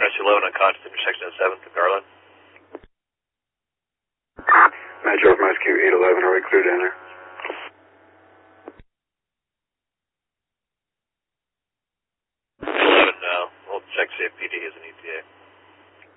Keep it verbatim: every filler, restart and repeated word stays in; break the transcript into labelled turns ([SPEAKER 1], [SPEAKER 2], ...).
[SPEAKER 1] Rescue eleven unconscious intersection of seventh and Garland.
[SPEAKER 2] Metro from Rescue eight eleven, are we clear down there?
[SPEAKER 1] eleven, no. We'll check C F P D as an E T A.